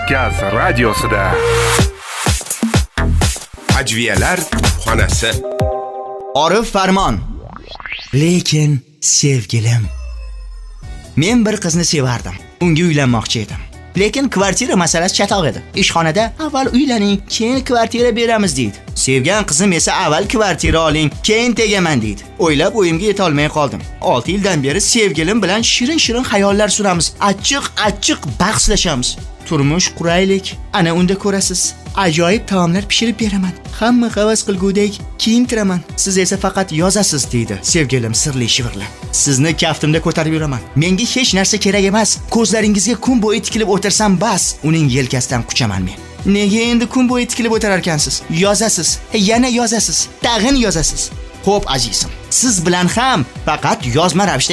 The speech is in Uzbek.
Kavkaz radiosida. Ajviyalar xonasi. Orif Farmon. Lekin sevgilim. Men bir qizni sevardim. Unga uylanmoqchi edim. Lekin kvartira masalasi chatoq edi. Ishxonada avval uylaning, keyin kvartira beramiz deydi. Sevgan qizim esa avval kvartira oling, keyin tegaman deydi. O'ylab o'yimga yeta olmay qoldim. 6 yildan beri sevgilim bilan shirin-shirin xayollar suramiz. Achchiq bahslashamiz. Turmush quraylik. Ana unda ko'rasiz. Ajoyib taomlar pishirib beraman. Hamma havas qilgudek kiyintiraman. Siz esa faqat yozasiz deydi sevgilim sirli shivirlab. Sizni kaftimda ko'tarib yuraman. Menga hech narsa kerak emas. Ko'zlaringizga kun bo'yi tikilib o'tirsam bas. Uning yelkasidan quchaman men. Nega endi kun bo'yi tikilib o'tirar ekansiz? Yozasiz, yana yozasiz, tag'in yozasiz. Xo'p azizim, siz bilan ham faqat yozma ravishda